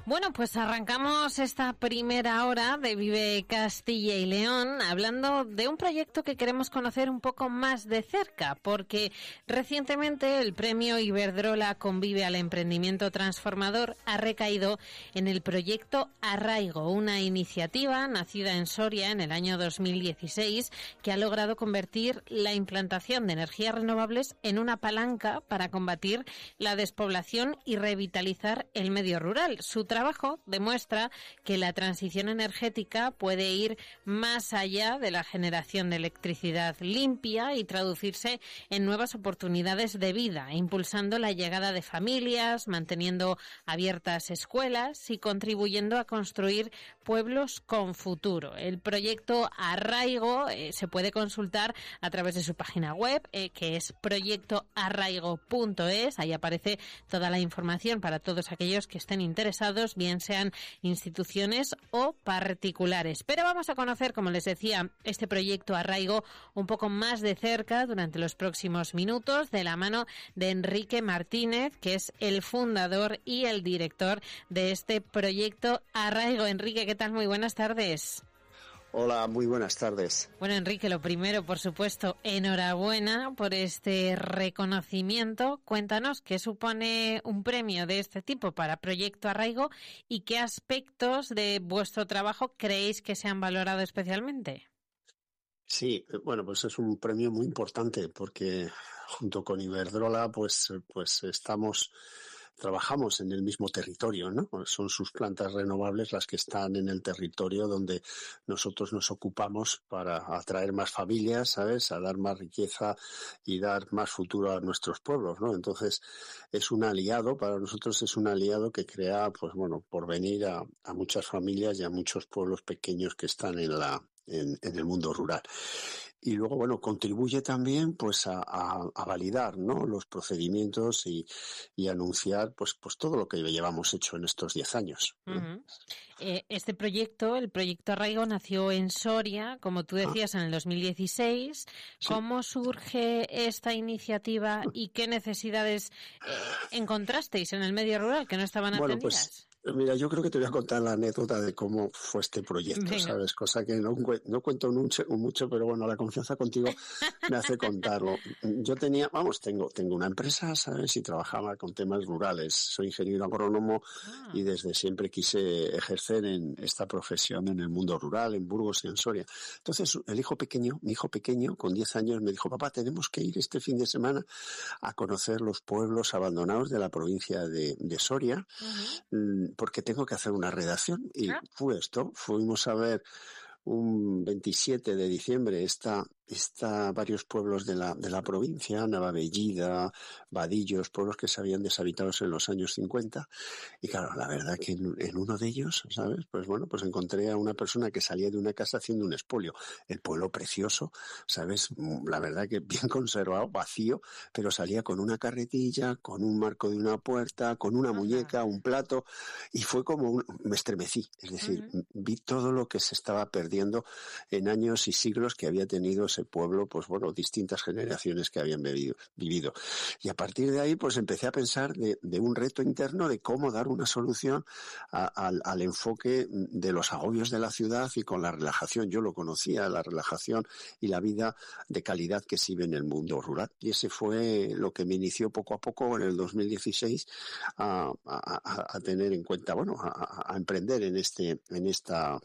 Bueno, pues arrancamos esta primera hora de Vive Castilla y León hablando de un proyecto que queremos conocer un poco más de cerca, porque recientemente el premio Iberdrola Convive al Emprendimiento Transformador ha recaído en el proyecto Arraigo, una iniciativa nacida en Soria en el año 2016 que ha logrado convertir la implantación de energías renovables en una palanca para combatir la despoblación y revitalizar el medio rural. Su trabajo demuestra que la transición energética puede ir más allá de la generación de electricidad limpia y traducirse en nuevas oportunidades de vida, impulsando la llegada de familias, manteniendo abiertas escuelas y contribuyendo a construir pueblos con futuro. El proyecto Arraigo se puede consultar a través de su página web, que es proyectoarraigo.es. Ahí aparece toda la información para todos aquellos que estén interesados, bien sean instituciones o particulares. Pero vamos a conocer, como les decía, este proyecto Arraigo un poco más de cerca durante los próximos minutos, de la mano de Enrique Martínez, que es el fundador y el director de este proyecto Arraigo. Enrique, ¿qué tal? Muy buenas tardes. Hola, muy buenas tardes. Bueno, Enrique, lo primero, por supuesto, enhorabuena por este reconocimiento. Cuéntanos qué supone un premio de este tipo para Proyecto Arraigo y qué aspectos de vuestro trabajo creéis que se han valorado especialmente. Sí, bueno, pues es un premio muy importante porque junto con Iberdrola, pues trabajamos en el mismo territorio, ¿no? Son sus plantas renovables las que están en el territorio donde nosotros nos ocupamos para atraer más familias, ¿sabes? A dar más riqueza y dar más futuro a nuestros pueblos, ¿no? Entonces, es un aliado, para nosotros es un aliado que crea, pues bueno, porvenir a muchas familias y a muchos pueblos pequeños que están en el mundo rural. Y luego, bueno, contribuye también pues a validar, ¿no?, los procedimientos y anunciar pues todo lo que llevamos hecho en estos 10 años. Uh-huh. Este proyecto, el proyecto Arraigo, nació en Soria, como tú decías, en el 2016. Sí. ¿Cómo surge esta iniciativa y qué necesidades encontrasteis en el medio rural que no estaban atendidas? Pues mira, yo creo que te voy a contar la anécdota de cómo fue este proyecto. Venga. ¿Sabes? Cosa que no cuento mucho, pero bueno, la confianza contigo me hace contarlo. Yo tengo una empresa, ¿sabes? Y trabajaba con temas rurales. Soy ingeniero agrónomo y desde siempre quise ejercer en esta profesión en el mundo rural, en Burgos y en Soria. Entonces, mi hijo pequeño, con 10 años, me dijo, papá, tenemos que ir este fin de semana a conocer los pueblos abandonados de la provincia de Soria. Uh-huh. Porque tengo que hacer una redacción y fuimos a ver un 27 de diciembre está varios pueblos de la provincia, Navabellida, Vadillos, pueblos que se habían deshabitado en los años 50. Y claro, la verdad que en uno de ellos, ¿sabes? Pues bueno, pues encontré a una persona que salía de una casa haciendo un expolio. El pueblo precioso, ¿sabes? La verdad que bien conservado, vacío, pero salía con una carretilla, con un marco de una puerta, con una muñeca, un plato, y fue como me estremecí. Es decir, vi todo lo que se estaba perdiendo en años y siglos que había tenido ese pueblo, pues bueno, distintas generaciones que habían vivido. Y a partir de ahí, pues empecé a pensar de un reto interno de cómo dar una solución al enfoque de los agobios de la ciudad y con la relajación. Yo lo conocía, la relajación y la vida de calidad que se vive en el mundo rural. Y ese fue lo que me inició poco a poco en el 2016 a tener en cuenta, bueno, a emprender en esta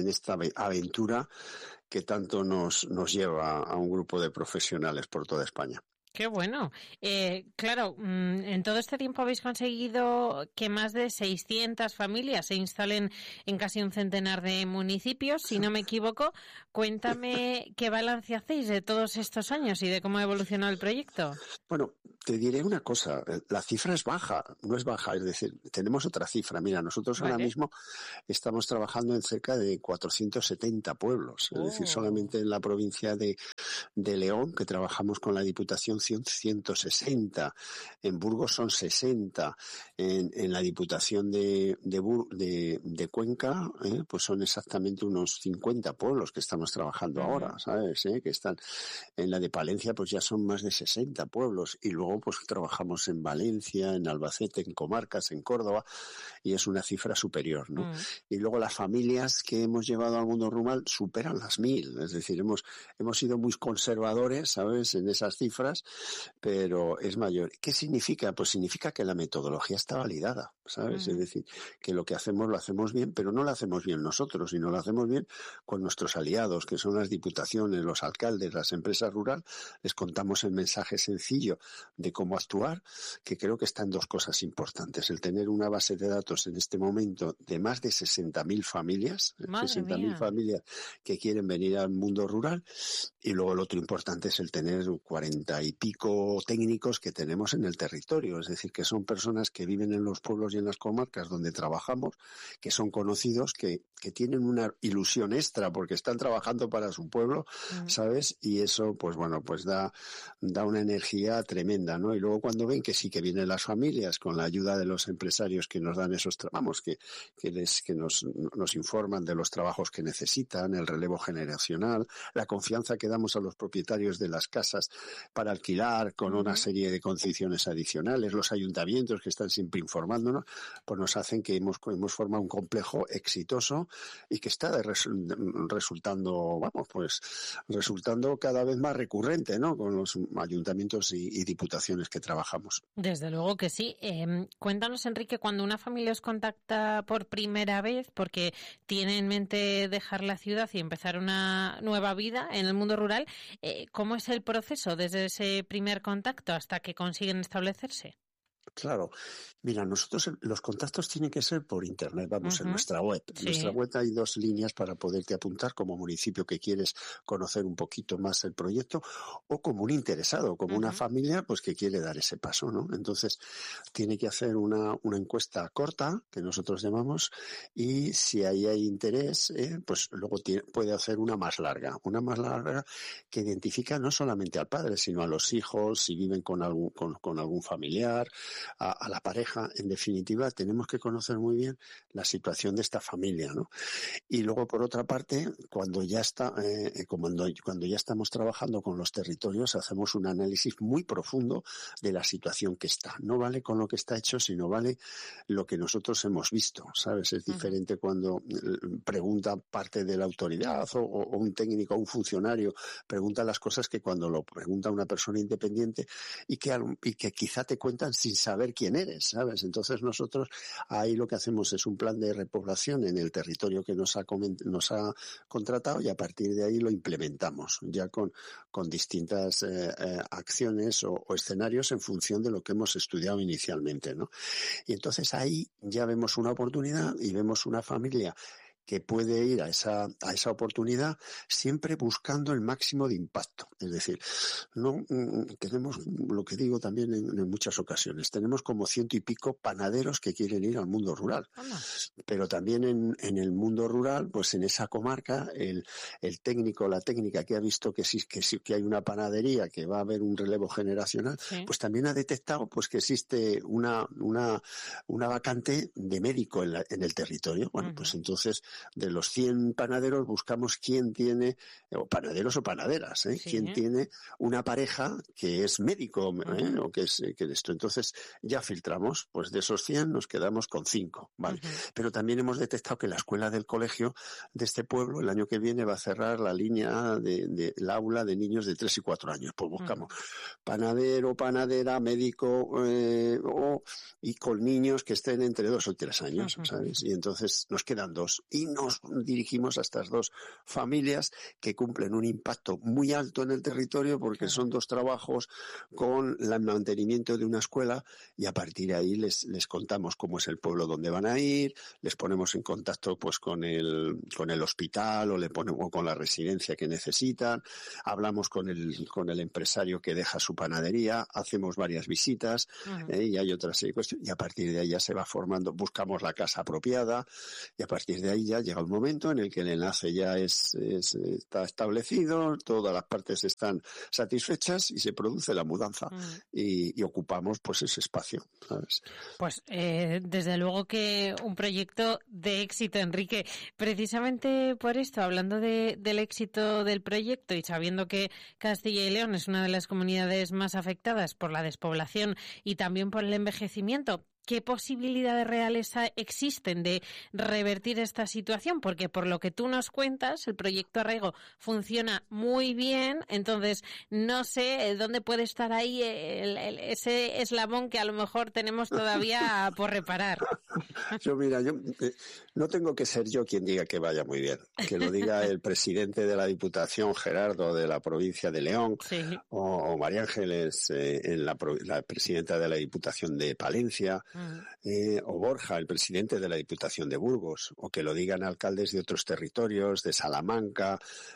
aventura que tanto nos lleva a un grupo de profesionales por toda España. ¡Qué bueno! Claro, en todo este tiempo habéis conseguido que más de 600 familias se instalen en casi un centenar de municipios, si no me equivoco. Cuéntame qué balance hacéis de todos estos años y de cómo ha evolucionado el proyecto. Bueno, te diré una cosa, la cifra es baja, no es baja, es decir, tenemos otra cifra. Mira, nosotros ahora mismo estamos trabajando en cerca de 470 pueblos, es decir, solamente en la provincia de León, que trabajamos con la Diputación Diputación 160, en Burgos son 60, en la Diputación de Cuenca, pues son exactamente unos 50 pueblos que estamos trabajando ahora, ¿sabes? Que están en la de Palencia, pues ya son más de 60 pueblos, y luego pues trabajamos en Valencia, en Albacete, en comarcas, en Córdoba, y es una cifra superior, ¿no? Y luego las familias que hemos llevado al mundo rural superan las 1000, es decir, hemos sido muy conservadores, ¿sabes?, en esas cifras, pero es mayor. ¿Qué significa? Pues significa que la metodología está validada, ¿sabes? Es decir, que lo que hacemos lo hacemos bien, pero no lo hacemos bien nosotros, sino lo hacemos bien con nuestros aliados, que son las diputaciones, los alcaldes, las empresas rurales. Les contamos el mensaje sencillo de cómo actuar, que creo que está en dos cosas importantes: el tener una base de datos en este momento de más de 60.000 familias, 60.000 familias que quieren venir al mundo rural, y luego lo otro importante es el tener 40 y pico técnicos que tenemos en el territorio, es decir, que son personas que viven en los pueblos y en las comarcas donde trabajamos, que son conocidos, que tienen una ilusión extra porque están trabajando para su pueblo, ¿sabes? Y eso, pues bueno, pues da una energía tremenda, ¿no? Y luego cuando ven que sí que vienen las familias con la ayuda de los empresarios que nos dan esos trabajos, que nos informan de los trabajos que necesitan, el relevo generacional, la confianza que damos a los propietarios de las casas para alquilar con una serie de condiciones adicionales, los ayuntamientos que están siempre informándonos, pues nos hacen que hemos formado un complejo exitoso y que está resultando cada vez más recurrente, ¿no?, con los ayuntamientos y diputaciones que trabajamos. Desde luego que sí. Cuéntanos, Enrique, cuando una familia os contacta por primera vez porque tiene en mente dejar la ciudad y empezar una nueva vida en el mundo rural, ¿cómo es el proceso desde ese primer contacto hasta que consiguen establecerse? Claro. Mira, nosotros los contactos tienen que ser por internet, vamos, en nuestra web. En nuestra web hay 2 líneas para poderte apuntar como municipio que quieres conocer un poquito más el proyecto, o como un interesado, como una familia pues que quiere dar ese paso, ¿no? Entonces, tiene que hacer una encuesta corta, que nosotros llamamos, y si ahí hay interés, pues luego puede hacer una más larga que identifica no solamente al padre, sino a los hijos, si viven con algún familiar, a la pareja. En definitiva, tenemos que conocer muy bien la situación de esta familia, ¿no? Y luego, por otra parte, cuando ya estamos trabajando con los territorios, hacemos un análisis muy profundo de la situación que está. No vale con lo que está hecho, sino vale lo que nosotros hemos visto, ¿sabes? Es diferente cuando pregunta parte de la autoridad o un técnico o un funcionario pregunta las cosas que cuando lo pregunta una persona independiente y que quizá te cuentan sin saber quién eres, ¿sabes? Entonces nosotros ahí lo que hacemos es un plan de repoblación en el territorio que nos ha contratado, y a partir de ahí lo implementamos ya con distintas acciones o escenarios en función de lo que hemos estudiado inicialmente, ¿no? Y entonces ahí ya vemos una oportunidad y vemos una familia que puede ir a esa oportunidad siempre buscando el máximo de impacto. Es decir, no tenemos, lo que digo también en muchas ocasiones, tenemos como 100 y pico panaderos que quieren ir al mundo rural. Pero también en el mundo rural, pues en esa comarca, el técnico, la técnica que ha visto que hay una panadería, que va a haber un relevo generacional, pues también ha detectado pues que existe una vacante de médico en el territorio. Bueno, pues entonces de los 100 panaderos buscamos quién tiene, o panaderos o panaderas, quién tiene una pareja que es médico, o que esto. Entonces ya filtramos, pues de esos 100 nos quedamos con 5, ¿vale? Pero también hemos detectado que la escuela del colegio de este pueblo el año que viene va a cerrar la línea del aula de niños de 3 y 4 años. Pues buscamos panadero, panadera, médico, y con niños que estén entre 2 o 3 años, ¿sabes? Y entonces nos quedan 2. Y nos dirigimos a estas 2 familias que cumplen un impacto muy alto en el territorio porque son 2 trabajos con el mantenimiento de una escuela, y a partir de ahí les contamos cómo es el pueblo donde van a ir, les ponemos en contacto pues con el hospital o con la residencia que necesitan, hablamos con el empresario que deja su panadería, hacemos varias visitas, y hay otras cuestiones, y a partir de ahí ya se va formando, buscamos la casa apropiada, y a partir de ahí ya comunidad llega un momento en el que el enlace ya está establecido, todas las partes están satisfechas y se produce la mudanza y ocupamos pues ese espacio, ¿sabes? Pues desde luego que un proyecto de éxito, Enrique. Precisamente por esto, hablando del éxito del proyecto y sabiendo que Castilla y León es una de las comunidades más afectadas por la despoblación y también por el envejecimiento, ¿qué posibilidades reales existen de revertir esta situación? Porque por lo que tú nos cuentas, el proyecto Arraigo funciona muy bien, entonces no sé dónde puede estar ahí ese eslabón que a lo mejor tenemos todavía por reparar. Yo no tengo que ser yo quien diga que vaya muy bien, que lo diga el presidente de la Diputación, Gerardo, de la provincia de León, sí, o María Ángeles, la presidenta de la Diputación de Palencia, o Borja, el presidente de la Diputación de Burgos, o que lo digan alcaldes de otros territorios, de Salamanca,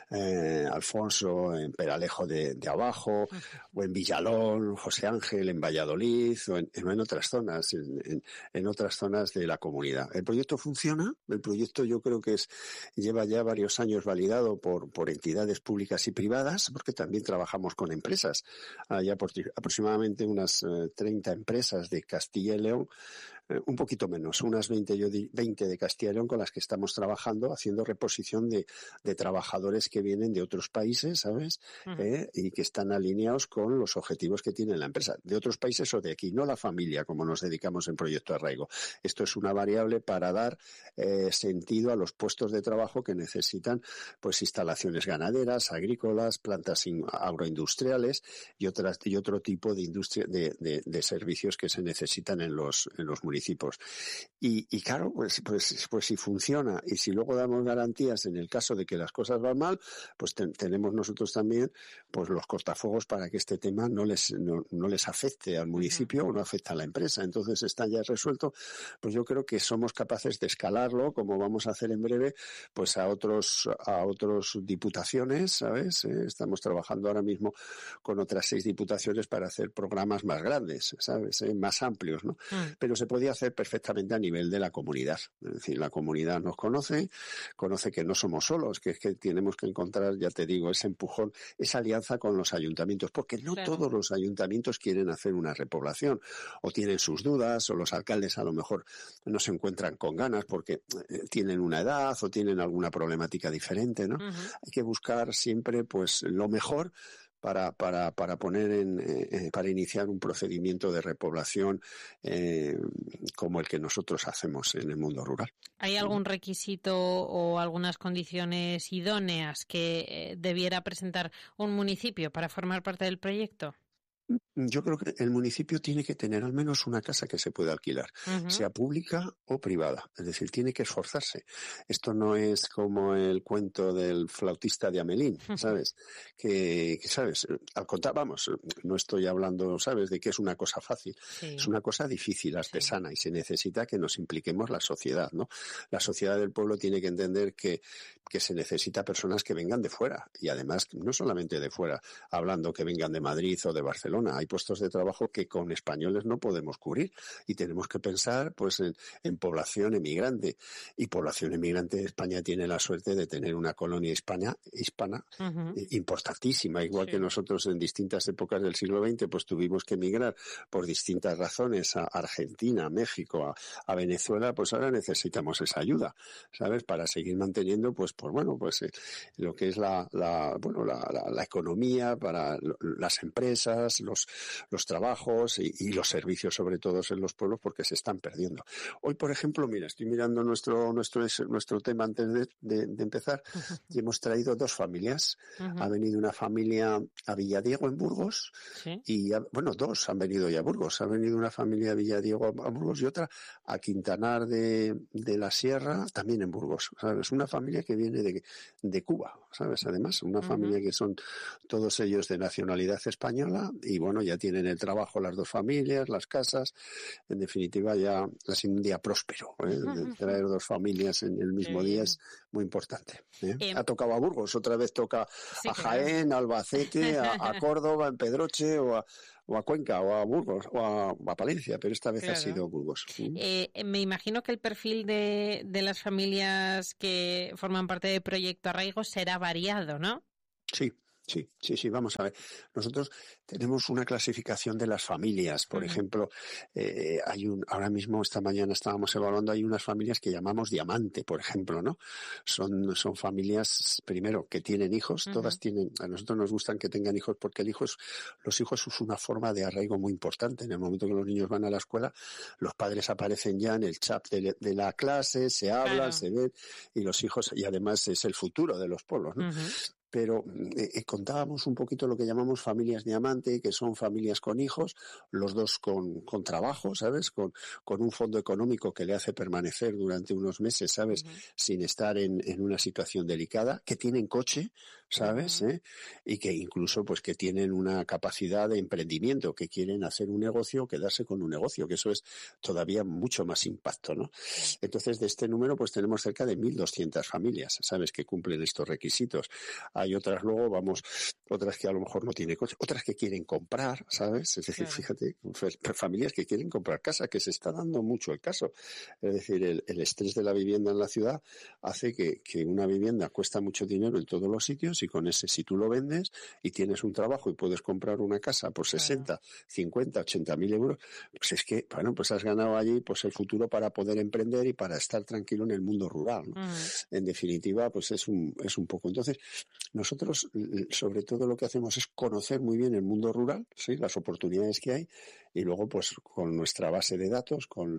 Alfonso, en Peralejo de Abajo, o en Villalón, José Ángel, en Valladolid, o en otras zonas, en otras zonas de la comunidad. El proyecto funciona, el proyecto yo creo que lleva ya varios años validado por entidades públicas y privadas, porque también trabajamos con empresas. Hay aproximadamente unas 30 empresas de Castilla y León, un poquito menos, unas 20 de Castilla y León con las que estamos trabajando, haciendo reposición de trabajadores que vienen de otros países, ¿sabes? Y que están alineados con los objetivos que tiene la empresa, de otros países o de aquí, no la familia, como nos dedicamos en Proyecto Arraigo. Esto es una variable para dar sentido a los puestos de trabajo que necesitan, pues, instalaciones ganaderas, agrícolas, plantas agroindustriales y otro tipo de industria, de servicios que se necesitan en los municipios. Y claro, pues si funciona y si luego damos garantías en el caso de que las cosas van mal, pues tenemos nosotros también pues los cortafuegos para que este tema no les afecte al municipio o no afecte a la empresa. Entonces está ya resuelto. Pues yo creo que somos capaces de escalarlo, como vamos a hacer en breve, pues a otros diputaciones, ¿sabes? Estamos trabajando ahora mismo con otras 6 diputaciones para hacer programas más grandes, ¿sabes? Más amplios, ¿no? Pero se podía hacer perfectamente a nivel de la comunidad. Es decir, la comunidad nos conoce que no somos solos, que es que tenemos que encontrar, ya te digo, ese empujón, esa alianza con los ayuntamientos, porque no todos los ayuntamientos quieren hacer una repoblación, o tienen sus dudas, o los alcaldes a lo mejor no se encuentran con ganas porque tienen una edad o tienen alguna problemática diferente, ¿no? Hay que buscar siempre pues lo mejor para para iniciar un procedimiento de repoblación como el que nosotros hacemos en el mundo rural. ¿Hay algún requisito o algunas condiciones idóneas que debiera presentar un municipio para formar parte del proyecto? Yo creo que el municipio tiene que tener al menos una casa que se pueda alquilar, sea pública o privada. Es decir, tiene que esforzarse. Esto no es como el cuento del flautista de Amelín, ¿sabes? Que ¿sabes? Al contrario, vamos, no estoy hablando, ¿sabes?, de que es una cosa fácil. Sí. Es una cosa difícil, artesana, y se necesita que nos impliquemos la sociedad, ¿no? La sociedad del pueblo tiene que entender que se necesita personas que vengan de fuera, y además no solamente de fuera, hablando que vengan de Madrid o de Barcelona. Hay puestos de trabajo que con españoles no podemos cubrir y tenemos que pensar pues en población emigrante, y población emigrante de España tiene la suerte de tener una colonia hispana importantísima, igual que nosotros en distintas épocas del siglo XX pues tuvimos que emigrar por distintas razones a Argentina, a México, a Venezuela. Pues ahora necesitamos esa ayuda, ¿sabes?, para seguir manteniendo lo que es la economía para las empresas, los trabajos y los servicios, sobre todo en los pueblos, porque se están perdiendo. Hoy, por ejemplo, mira, estoy mirando nuestro tema antes de empezar, y hemos traído 2 familias. Ha venido una familia a Villadiego, en Burgos, y 2 han venido ya a Burgos. Ha venido una familia a Villadiego, a Burgos, y otra a Quintanar de la Sierra, también en Burgos, ¿sabes? Una familia que viene de Cuba, ¿sabes? Además, una familia que son todos ellos de nacionalidad española, y bueno, ya tienen el trabajo las 2 familias, las casas. En definitiva, ya ha sido un día próspero, ¿eh? Traer 2 familias en el mismo día es muy importante, ¿eh? Ha tocado a Burgos, otra vez toca a Jaén, a Albacete, a Córdoba, en Pedroche, o o a Cuenca, o a Burgos, o a Palencia, pero esta vez ha sido Burgos. Me imagino que el perfil de las familias que forman parte del Proyecto Arraigo será variado, ¿no? Sí, vamos a ver. Nosotros tenemos una clasificación de las familias. Por ejemplo, ahora mismo, esta mañana estábamos evaluando, hay unas familias que llamamos diamante, por ejemplo, ¿no? Son familias, primero, que tienen hijos, todas tienen, a nosotros nos gustan que tengan hijos porque los hijos es una forma de arraigo muy importante. En el momento que los niños van a la escuela, los padres aparecen ya en el chat de la clase, se hablan, se ven, y los hijos, y además es el futuro de los pueblos, ¿no? Pero contábamos un poquito lo que llamamos familias diamante, que son familias con hijos, los dos con trabajo, ¿sabes? Con un fondo económico que le hace permanecer durante unos meses, ¿sabes? Sin estar en una situación delicada, que tienen coche, ¿sabes? Y que incluso pues que tienen una capacidad de emprendimiento, que quieren hacer un negocio, quedarse con un negocio, que eso es todavía mucho más impacto, ¿no? Entonces, de este número pues tenemos cerca de 1.200 familias, ¿sabes? Que cumplen estos requisitos. Hay otras otras que a lo mejor no tienen coche, otras que quieren comprar, ¿sabes? Es decir, fíjate, familias que quieren comprar casa, que se está dando mucho el caso. Es decir, el estrés de la vivienda en la ciudad hace que una vivienda cuesta mucho dinero en todos los sitios y con ese, si tú lo vendes y tienes un trabajo y puedes comprar una casa por 60, 50, 80.000 euros, pues es que, bueno, pues has ganado allí pues el futuro para poder emprender y para estar tranquilo en el mundo rural, ¿no? En definitiva, pues es un poco. Entonces, nosotros, sobre todo, lo que hacemos es conocer muy bien el mundo rural, ¿sí? Las oportunidades que hay, y luego, pues, con nuestra base de datos, con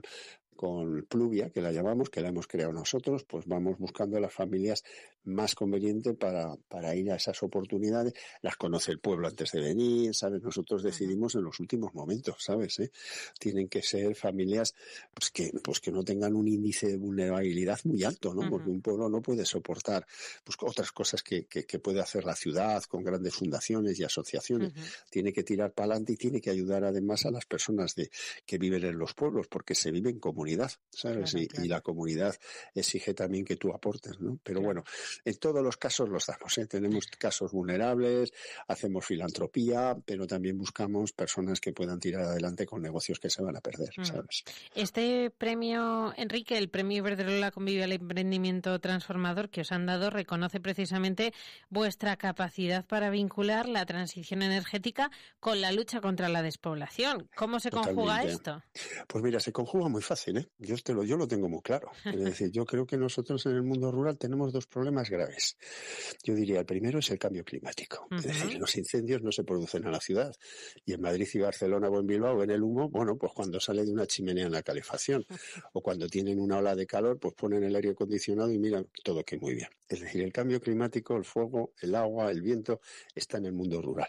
Pluvia, que la llamamos, que la hemos creado nosotros, pues vamos buscando las familias más convenientes para ir a esas oportunidades. Las conoce el pueblo antes de venir, ¿sabes? Nosotros decidimos en los últimos momentos, ¿sabes? Tienen que ser familias pues que no tengan un índice de vulnerabilidad muy alto, ¿no? Porque un pueblo no puede soportar pues otras cosas que puede hacer la ciudad con grandes fundaciones y asociaciones. Tiene que tirar para adelante y tiene que ayudar además a las personas que viven en los pueblos, porque se vive en comunidad, ¿sabes? Claro. Y la comunidad exige también que tú aportes, ¿no? Pero bueno, en todos los casos los damos, ¿eh? Tenemos casos vulnerables, hacemos filantropía, pero también buscamos personas que puedan tirar adelante con negocios que se van a perder, ¿sabes? Este premio, Enrique, el premio Iberdrola Convive al Emprendimiento Transformador que os han dado, reconoce precisamente vuestra capacidad para vincular la transición energética con la lucha contra la despoblación. ¿Cómo se conjuga esto? Pues mira, se conjuga muy fácil, ¿eh? Yo lo tengo muy claro. Es decir, yo creo que nosotros en el mundo rural tenemos dos problemas graves. Yo diría, el primero es el cambio climático. Es decir, los incendios no se producen en la ciudad. Y en Madrid y Barcelona o en Bilbao ven el humo, bueno, pues cuando sale de una chimenea en la calefacción. O cuando tienen una ola de calor, pues ponen el aire acondicionado y miran todo que muy bien. Es decir, el cambio climático, el fuego, el agua, el viento, está en el mundo rural.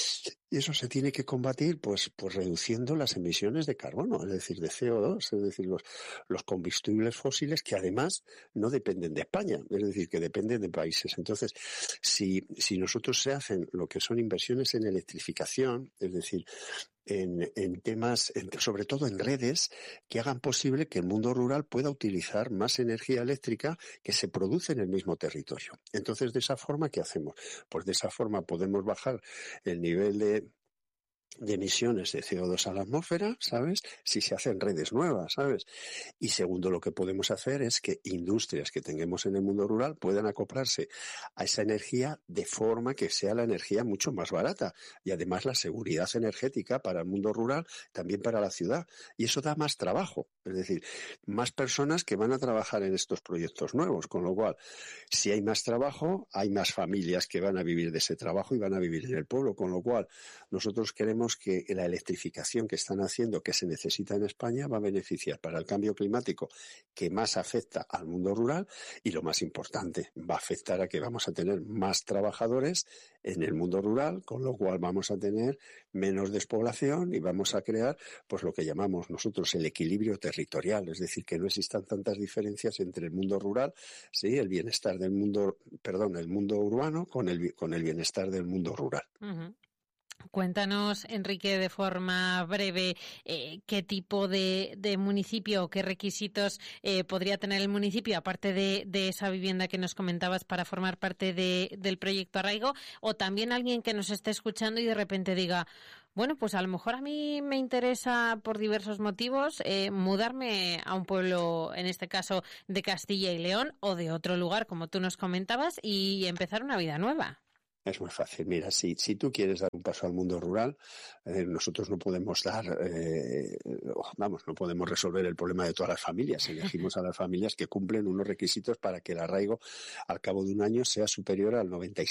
Y eso se tiene que combatir pues reduciendo las emisiones de carbono, es decir, de CO2, es decir, los combustibles fósiles que además no dependen de España, es decir, que dependen de países. Entonces, si nosotros se hacen lo que son inversiones en electrificación, es decir, en temas, sobre todo en redes, que hagan posible que el mundo rural pueda utilizar más energía eléctrica que se produce en el mismo territorio. Entonces, de esa forma, ¿qué hacemos? Pues de esa forma podemos bajar el nivel de emisiones de CO2 a la atmósfera, ¿sabes? Si se hacen redes nuevas, ¿sabes? Y segundo, lo que podemos hacer es que industrias que tengamos en el mundo rural puedan acoplarse a esa energía de forma que sea la energía mucho más barata y además la seguridad energética para el mundo rural, también para la ciudad. Y eso da más trabajo, es decir, más personas que van a trabajar en estos proyectos nuevos, con lo cual, si hay más trabajo, hay más familias que van a vivir de ese trabajo y van a vivir en el pueblo, con lo cual nosotros queremos que la electrificación que están haciendo, que se necesita en España, va a beneficiar para el cambio climático que más afecta al mundo rural y, lo más importante, va a afectar a que vamos a tener más trabajadores en el mundo rural, con lo cual vamos a tener menos despoblación y vamos a crear pues lo que llamamos nosotros el equilibrio territorial, es decir, que no existan tantas diferencias entre el mundo rural, sí, el bienestar del mundo, el mundo urbano con el bienestar del mundo rural. Cuéntanos, Enrique, de forma breve, qué tipo de municipio, qué requisitos podría tener el municipio, aparte de esa vivienda que nos comentabas para formar parte del proyecto Arraigo, o también alguien que nos esté escuchando y de repente diga, bueno, pues a lo mejor a mí me interesa por diversos motivos mudarme a un pueblo, en este caso de Castilla y León, o de otro lugar, como tú nos comentabas, y empezar una vida nueva. Es muy fácil. Mira, si tú quieres dar un paso al mundo rural, nosotros no podemos no podemos resolver el problema de todas las familias. Elegimos a las familias que cumplen unos requisitos para que el arraigo al cabo de un año sea superior al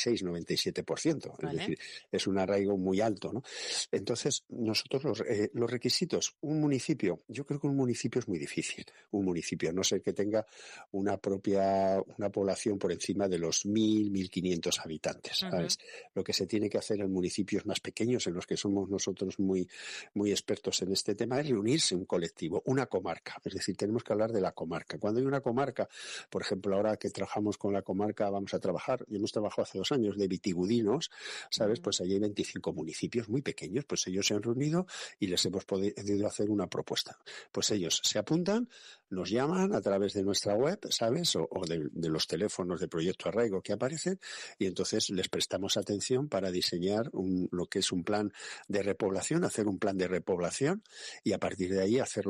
96-97%. ¿Vale? Es decir, es un arraigo muy alto, ¿no? Entonces, nosotros los requisitos, un municipio, yo creo que un municipio es muy difícil. Un municipio, a no ser que tenga una población por encima de los 1.000-1.500 habitantes. ¿Sabes? Lo que se tiene que hacer en municipios más pequeños, en los que somos nosotros muy, muy expertos en este tema, es reunirse un colectivo, una comarca. Es decir, tenemos que hablar de la comarca. Cuando hay una comarca, por ejemplo, ahora que trabajamos con la comarca, vamos a trabajar, y hemos trabajado hace 2 años, de Vitigudinos, ¿sabes? Pues allí hay 25 municipios muy pequeños, pues ellos se han reunido y les hemos podido hacer una propuesta. Pues ellos se apuntan, nos llaman a través de nuestra web, ¿sabes? O de los teléfonos de Proyecto Arraigo que aparecen, y entonces les prestamos atención para diseñar lo que es un plan de repoblación, hacer un plan de repoblación y a partir de ahí hacer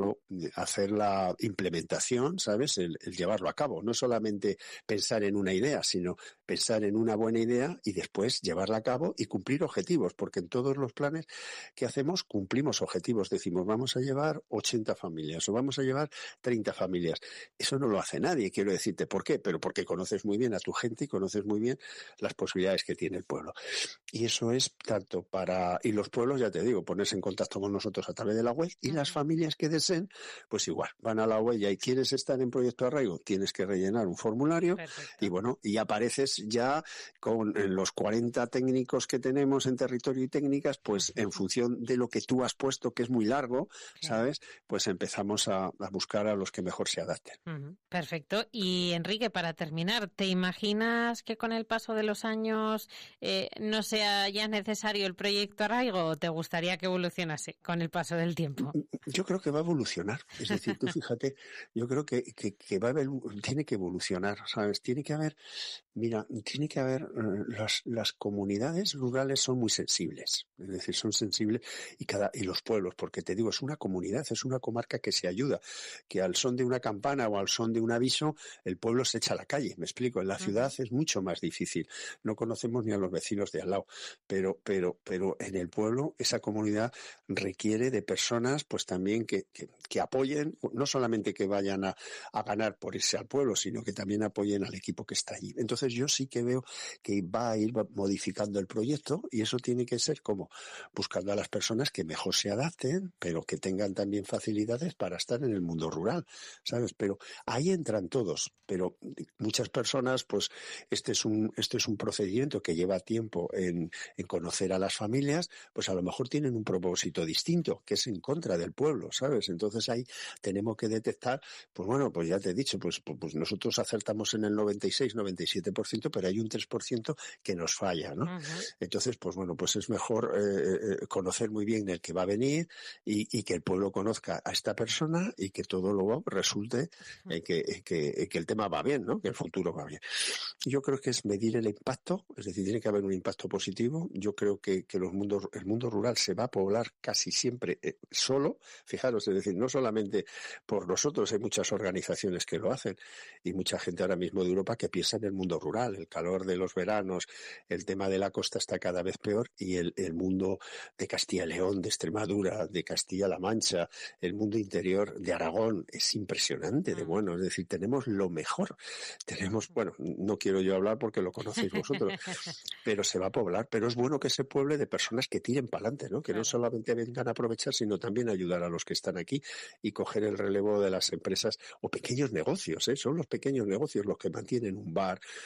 la implementación, ¿sabes? El llevarlo a cabo. No solamente pensar en una idea, sino pensar en una buena idea y después llevarla a cabo y cumplir objetivos, porque en todos los planes que hacemos cumplimos objetivos. Decimos, vamos a llevar 80 familias o vamos a llevar 30 familias. Eso no lo hace nadie, quiero decirte. ¿Por qué? Pero porque conoces muy bien a tu gente y conoces muy bien las posibilidades que tiene el pueblo. Y eso es tanto y los pueblos, ya te digo, ponerse en contacto con nosotros a través de la web, y las familias que deseen, pues igual, van a la web y ¿quieres estar en Proyecto Arraigo? Tienes que rellenar un formulario. Perfecto. Y bueno, y apareces ya con los 40 técnicos que tenemos en territorio y técnicas, pues en función de lo que tú has puesto, que es muy largo, ¿sabes? Pues empezamos a buscar a los que mejor se adapten. Perfecto. Y Enrique, para terminar, ¿te imaginas que con el paso de los años no sea ya necesario el proyecto Arraigo, o te gustaría que evolucionase con el paso del tiempo? Yo creo que va a evolucionar. Es decir, tú fíjate, yo creo que tiene que evolucionar, ¿sabes? Tiene que haber las comunidades rurales son muy sensibles, es decir, son sensibles y los pueblos, porque te digo, es una comunidad, es una comarca que se ayuda, que al son de una campana o al son de un aviso, el pueblo se echa a la calle, me explico. En la ciudad es mucho más difícil, no conocemos ni a los vecinos de al lado, pero en el pueblo esa comunidad requiere de personas pues también que apoyen, no solamente que vayan a ganar por irse al pueblo, sino que también apoyen al equipo que está allí. Entonces yo sí que veo que va a ir modificando el proyecto, y eso tiene que ser como buscando a las personas que mejor se adapten, pero que tengan también facilidades para estar en el mundo rural, ¿sabes? Pero ahí entran todos, pero muchas personas, pues este es un procedimiento que lleva tiempo en conocer a las familias, pues a lo mejor tienen un propósito distinto, que es en contra del pueblo, ¿sabes? Entonces ahí tenemos que detectar, pues bueno, pues ya te he dicho, pues nosotros acertamos en el 96-97%, pero hay un 3% que nos falla, ¿no? Entonces, pues bueno, pues es mejor conocer muy bien el que va a venir y que el pueblo conozca a esta persona y que todo luego resulte que el tema va bien, ¿no? Que el futuro va bien. Yo creo que es medir el impacto, es decir, tiene que haber un impacto positivo. Yo creo que el mundo rural se va a poblar casi siempre solo, fijaros, es decir, no solamente por nosotros, hay muchas organizaciones que lo hacen y mucha gente ahora mismo de Europa que piensa en el mundo rural, el calor de los veranos, el tema de la costa está cada vez peor, y el mundo de Castilla y León, de Extremadura, de Castilla-La Mancha, el mundo interior de Aragón es impresionante de bueno, es decir, tenemos lo mejor. Bueno, no quiero yo hablar porque lo conocéis vosotros, pero se va a poblar, pero es bueno que se pueble de personas que tiren para adelante, ¿no? Que no solamente vengan a aprovechar, sino también ayudar a los que están aquí y coger el relevo de las empresas o pequeños negocios, ¿eh? Son los pequeños negocios los que mantienen un bar,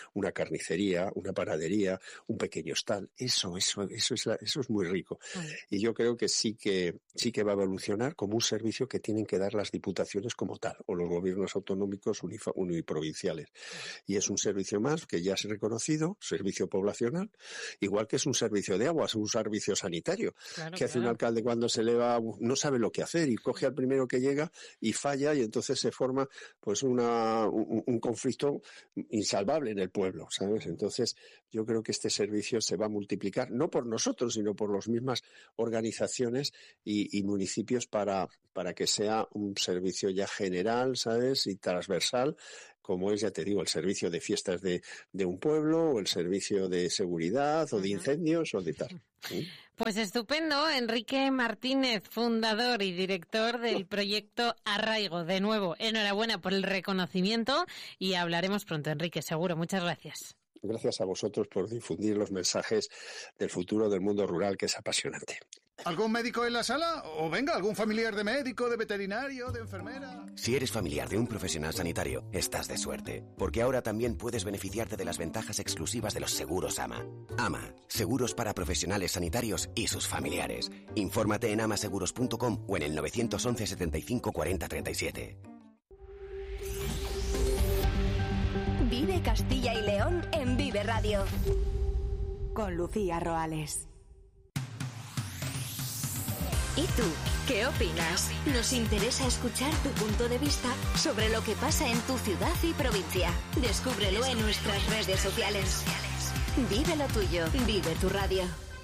una carnicería, una panadería, un pequeño hostal. Eso es muy rico. Y yo creo que sí que va a evolucionar como un servicio que tienen que dar las diputaciones como tal, o los gobiernos autonómicos uniprovinciales. Y es un servicio más que ya es reconocido, servicio poblacional, igual que es un servicio de agua, es un servicio sanitario. Claro, que hace un alcalde cuando se le va, no sabe lo que hacer y coge al primero que llega y falla, y entonces se forma pues un conflicto insalvable en el pueblo, ¿sabes? Entonces yo creo que este servicio se va a multiplicar, no por nosotros, sino por las mismas organizaciones y municipios para que sea un servicio ya general, ¿sabes? Y transversal, como es, ya te digo, el servicio de fiestas de un pueblo, o el servicio de seguridad, o de incendios, o de tal. ¿Sí? Pues estupendo. Enrique Martínez, fundador y director del proyecto Arraigo. De nuevo, enhorabuena por el reconocimiento y hablaremos pronto, Enrique, seguro. Muchas gracias. Gracias a vosotros por difundir los mensajes del futuro del mundo rural, que es apasionante. ¿Algún médico en la sala? O venga, algún familiar de médico, de veterinario, de enfermera. Si eres familiar de un profesional sanitario, estás de suerte, porque ahora también puedes beneficiarte de las ventajas exclusivas de los seguros AMA. AMA, seguros para profesionales sanitarios y sus familiares. Infórmate en amaseguros.com o en el 911 75 40 37. Vive Castilla y León en Vive Radio. Con Lucía Roales. ¿Y tú, qué opinas? Nos interesa escuchar tu punto de vista sobre lo que pasa en tu ciudad y provincia. Descúbrelo en nuestras redes sociales. Vive lo tuyo, vive tu radio.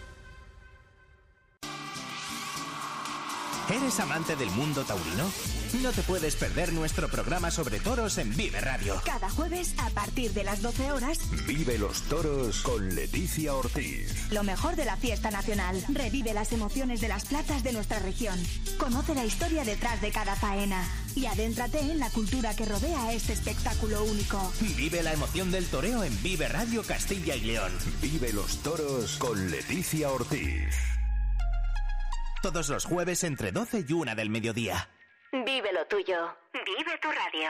¿Eres amante del mundo taurino? No te puedes perder nuestro programa sobre toros en Vive Radio. Cada jueves a partir de las 12 horas. Vive los toros con Leticia Ortiz. Lo mejor de la fiesta nacional. Revive las emociones de las plazas de nuestra región. Conoce la historia detrás de cada faena. Y adéntrate en la cultura que rodea este espectáculo único. Vive la emoción del toreo en Vive Radio Castilla y León. Vive los toros con Leticia Ortiz. Todos los jueves entre 12 y 1 del mediodía. Vive lo tuyo. Vive tu radio.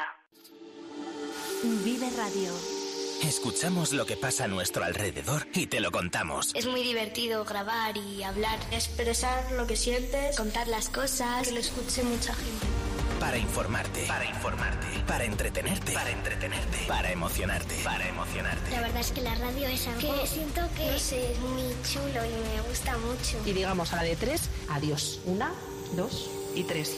Vive Radio. Escuchamos lo que pasa a nuestro alrededor y te lo contamos. Es muy divertido grabar y hablar, expresar lo que sientes, contar las cosas, que lo escuche mucha gente. Para informarte, para entretenerte, para emocionarte. La verdad es que la radio es algo que siento que no sé, es muy chulo y me gusta mucho. Y digamos a la de 3, adiós. 1, 2 y 3.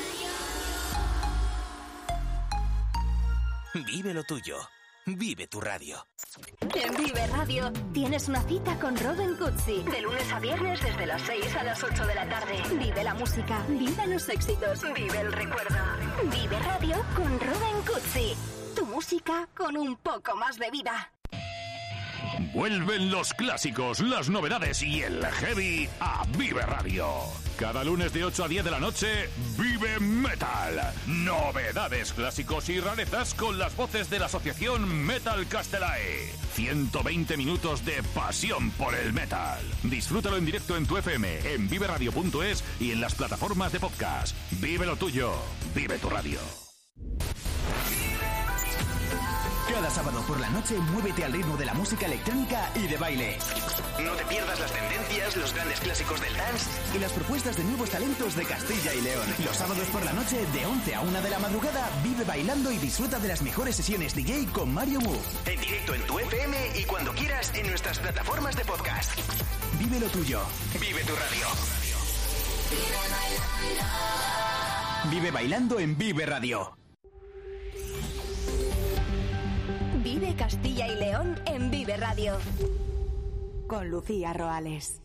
Vive lo tuyo. Vive tu radio. En Vive Radio tienes una cita con Robin Cutsi. De lunes a viernes desde las 6 a las 8 de la tarde. Vive la música, vive los éxitos, vive el recuerdo. Vive Radio con Robin Cutsi. Tu música con un poco más de vida. Vuelven los clásicos, las novedades y el heavy a Vive Radio. Cada lunes de 8 a 10 de la noche, Vive Metal. Novedades, clásicos y rarezas con las voces de la asociación Metal Castelae. 120 minutos de pasión por el metal. Disfrútalo en directo en tu FM, en viveradio.es y en las plataformas de podcast. Vive lo tuyo, vive tu radio. Cada sábado por la noche, muévete al ritmo de la música electrónica y de baile. No te pierdas las tendencias, los grandes clásicos del dance y las propuestas de nuevos talentos de Castilla y León. Los sábados por la noche, de 11 a 1 de la madrugada, vive bailando y disfruta de las mejores sesiones DJ con Mario Move. En directo en tu FM y cuando quieras en nuestras plataformas de podcast. Vive lo tuyo. Vive tu radio. Vive bailando en Vive Radio. Vive Castilla y León en Vive Radio. Con Lucía Roales.